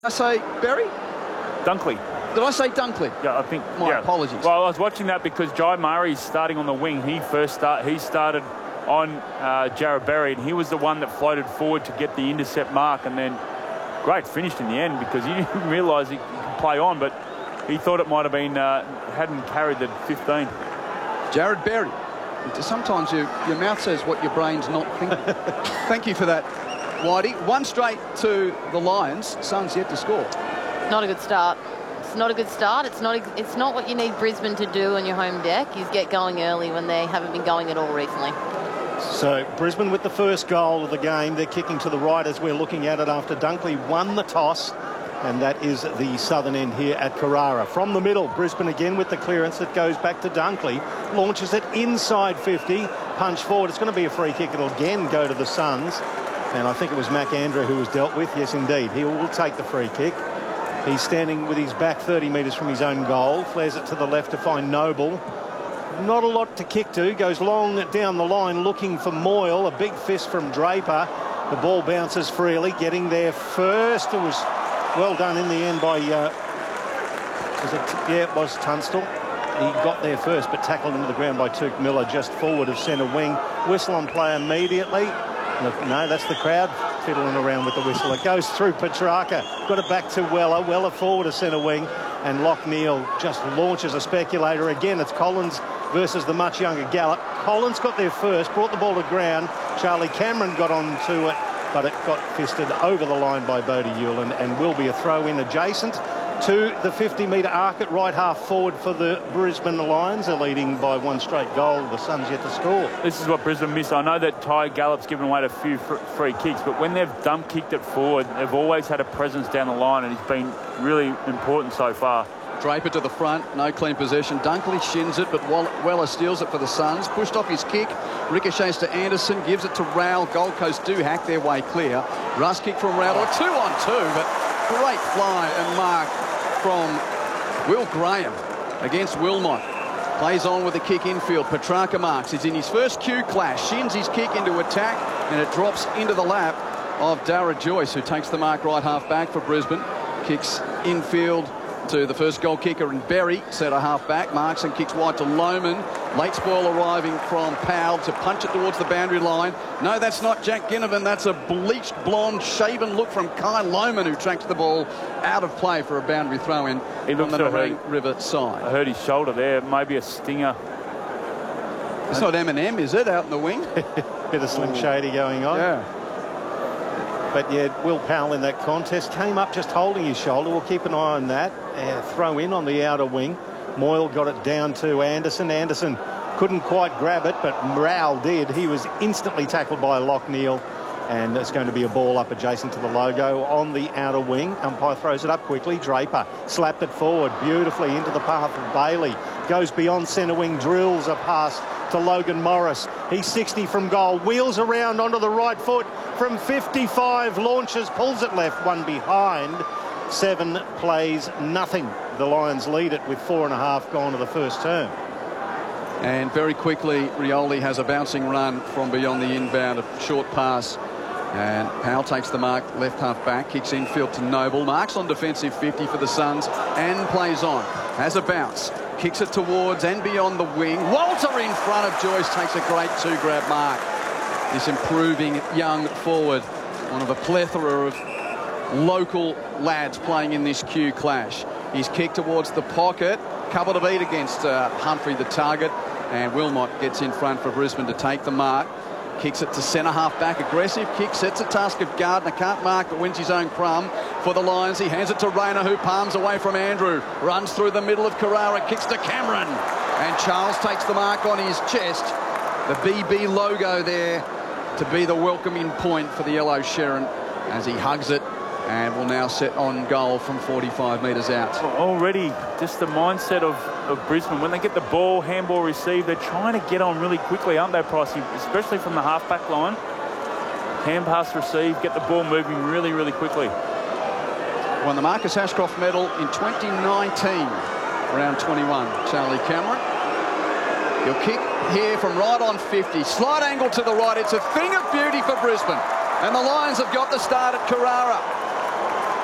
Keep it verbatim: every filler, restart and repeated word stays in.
I say Berry? Dunkley. Did I say Dunkley? Yeah, I think. My yeah. apologies. Well, I was watching that because Jai Murray's starting on the wing. He first start. He started on uh, Jarrod Berry, and he was the one that floated forward to get the intercept mark, and then great finished in the end because he didn't realise he could play on, but he thought it might have been uh, hadn't carried the fifteen. Jarrod Berry. Sometimes you, your mouth says what your brain's not thinking. Thank you for that, Whitey. One straight to the Lions. Suns yet to score. Not a good start. It's not a good start. It's not. It's not what you need Brisbane to do on your home deck. Is get going early when they haven't been going at all recently. So Brisbane with the first goal of the game. They're kicking to the right as we're looking at it after Dunkley won the toss. And that is the southern end here at Carrara. From the middle, Brisbane again with the clearance that goes back to Dunkley. Launches it inside fifty. Punch forward. It's going to be a free kick. It'll again go to the Suns. And I think it was McAndrew who was dealt with. Yes, indeed. He will take the free kick. He's standing with his back thirty metres from his own goal. Flares it to the left to find Noble. Not a lot to kick to. Goes long down the line looking for Moyle. A big fist from Draper. The ball bounces freely. Getting there first. It was well done in the end by, uh, was it, yeah, it was Tunstall. He got there first, but tackled into the ground by Touk Miller just forward of centre wing. Whistle on play immediately. No, that's the crowd fiddling around with the whistle. It goes through Petrarca. Got it back to Weller. Weller forward of centre wing. And Lockneil just launches a speculator. Again, it's Collins versus the much younger Gallup. Collins got there first, brought the ball to ground. Charlie Cameron got on to it, but it got fisted over the line by Bodie Hewland and will be a throw-in adjacent to the fifty metre arc at right half forward for the Brisbane Lions. They're leading by one straight goal. The Suns yet to score. This is what Brisbane miss. I know that Ty Gallup's given away a few fr free kicks, but when they've dump kicked it forward, they've always had a presence down the line, and it's been really important so far. Draper to the front, no clean possession. Dunkley shins it, but Weller steals it for the Suns. Pushed off his kick, ricochets to Anderson, gives it to Rowell. Gold Coast do hack their way clear. Russ kick from Rowell, two on two, but great fly and mark from Will Graham against Wilmot. Plays on with the kick infield. Petrarca marks. He's in his first Q clash. Shins his kick into attack, and it drops into the lap of Darragh Joyce, who takes the mark right half back for Brisbane. Kicks infield to the first goal kicker, and Berry, centre half back, marks and kicks wide to Lohman. Late spoil arriving from Powell to punch it towards the boundary line. No, that's not Jack Ginnivan. That's a bleached blonde shaven look from Kai Lohman, who tracks the ball out of play for a boundary throw in on the Narang River side. I heard his shoulder there, maybe a stinger. It's not Eminem, is it, out in the wing? Bit of Slim Shady going on. Yeah. But yeah, Will Powell in that contest came up just holding his shoulder. We'll keep an eye on that. Uh, throw in on the outer wing. Moyle got it down to Anderson. Anderson couldn't quite grab it, but Rowell did. He was instantly tackled by Lockneil, and it's going to be a ball up adjacent to the logo on the outer wing. Umpire throws it up quickly. Draper slapped it forward beautifully into the path of Bailey. Goes beyond centre wing, drills a pass to Logan Morris. He's sixty from goal, wheels around onto the right foot from fifty-five, launches, pulls it left, one behind. Seven plays nothing. The Lions lead it with four and a half gone to the first term. And very quickly, Rioli has a bouncing run from beyond the inbound, a short pass. And Powell takes the mark, left half back, kicks infield to Noble, marks on defensive fifty for the Suns, and plays on. Has a bounce, kicks it towards and beyond the wing. Walter in front of Joyce takes a great two-grab mark. This improving young forward, one of a plethora of local lads playing in this Q clash. He's kicked towards the pocket, couple to beat against uh, Humphrey, the target, and Wilmot gets in front for Brisbane to take the mark. Kicks it to centre half back, aggressive kick, sets a task of Gardner, can't mark but wins his own crumb for the Lions. He hands it to Rayner, who palms away from Andrew, runs through the middle of Carrara, kicks to Cameron, and Charles takes the mark on his chest. The B B logo there to be the welcoming point for the Yellow Sherrin as he hugs it, and will now set on goal from forty-five metres out. Already, just the mindset of, of Brisbane. When they get the ball, handball received, they're trying to get on really quickly, aren't they, Pricey? Especially from the half-back line. Hand pass received, get the ball moving really, really quickly. Won the Marcus Ashcroft medal in twenty nineteen, round twenty-one. Charlie Cameron. He'll kick here from right on fifty. Slight angle to the right. It's a thing of beauty for Brisbane. And the Lions have got the start at Carrara.